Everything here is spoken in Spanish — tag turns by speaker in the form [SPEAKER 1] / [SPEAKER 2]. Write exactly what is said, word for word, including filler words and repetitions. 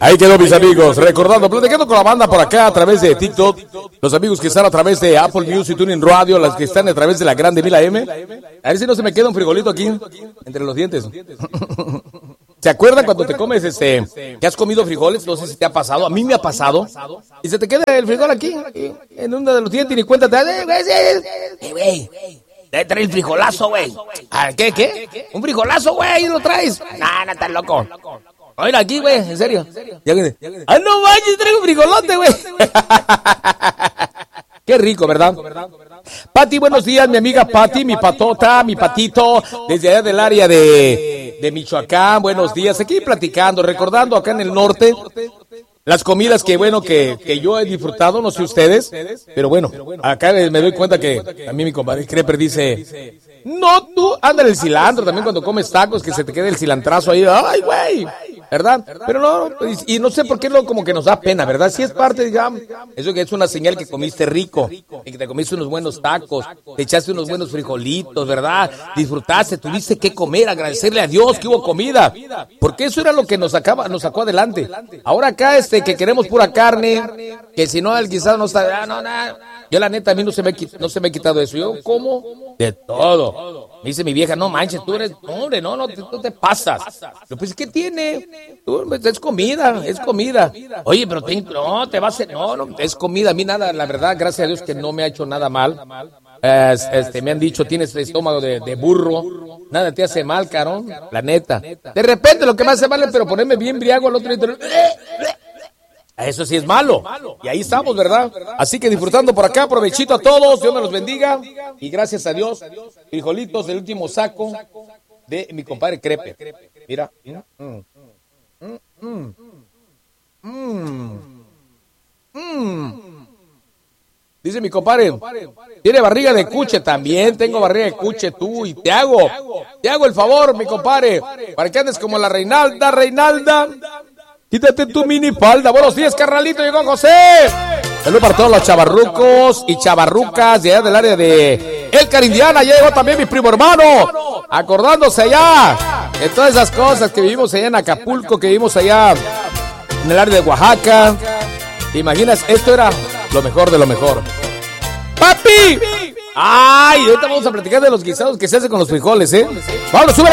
[SPEAKER 1] Ahí quedó, mis amigos, recordando, platicando con la banda por acá a través de TikTok, los amigos que están a través de Apple Music, Tuning Radio, las que están a través de la Grande Mil A M. A ver si no se me queda un frijolito aquí, entre los dientes. ¿Se acuerdan cuando te comes, este, que has comido frijoles? No sé si te ha pasado, a mí me ha pasado, y se te queda el frijol aquí, en uno de los dientes, y ni cuenta te das, eh, güey, eh, güey, trae el frijolazo, güey. ¿Qué, qué? ¿Un frijolazo, güey? ¿Ahí lo traes? Nah, no, estás loco. Oiga, aquí, güey, en serio. ¡Ah, no manches, traigo un frijolote, güey! Qué rico, ¿verdad? Pati, buenos días, mi amiga Pati, mi patota, mi patito, desde allá del área de, de Michoacán, buenos días. Aquí platicando, recordando acá en el norte, las comidas que, bueno, que, que yo he disfrutado, no sé ustedes, pero bueno, acá me doy cuenta que a mí mi compadre Creper dice, no, tú, ándale el cilantro también cuando comes tacos, que se te quede el cilantrazo ahí, ¡ay, güey! ¿Verdad? Pero no, y, y no sé por qué lo, como que nos da pena, ¿verdad? Si es parte, digamos, eso que es una señal que comiste rico, y que te comiste unos buenos tacos, te echaste unos buenos frijolitos, ¿verdad? Disfrutaste, tuviste que comer, agradecerle a Dios que hubo comida, porque eso era lo que nos sacaba, nos sacó adelante. Ahora acá, este, que queremos pura carne, que si no, el guisado no está, ah, no, no, yo la neta, a mí no se me, no se me ha quitado eso, yo como de todo. Me dice mi vieja, no manches, tú eres, no, hombre, no, no, te, no te pasas. Pero pues, ¿qué tiene? Tú, es comida, es comida. Oye, pero te, no, te vas a, no, no, es comida. A mí nada, la verdad, gracias a Dios que no me ha hecho nada mal. Es, este, me han dicho, tienes estómago de, de burro, nada te hace mal, carón, la neta. De repente lo que me hace mal es, pero ponerme bien briago al otro día. Eso sí es malo. Y ahí estamos, ¿verdad? Así que disfrutando por acá, provechito a todos, Dios me los bendiga. Y gracias a Dios, frijolitos del último saco de mi compadre Crepe. Mira. Mm, mm, mm, mm, mm. Dice mi compadre, tiene barriga de cuche, también tengo barriga de cuche tú, y te hago, te hago el favor, mi compadre, para que andes como la Reinalda, Reinalda. Quítate tu mini falda. Buenos días, carnalito. Llegó José. Saludos para todos los chavarrucos y chavarrucas de allá del área de El Carindiana. Ya llegó también mi primo hermano. Acordándose allá de todas esas cosas que vivimos allá en Acapulco, que vivimos allá en el área de Oaxaca. ¿Te imaginas? Esto era lo mejor de lo mejor. ¡Papi! Ay, ahorita vamos a platicar de los guisados que se hacen con los frijoles, ¿eh? Vamos, sube.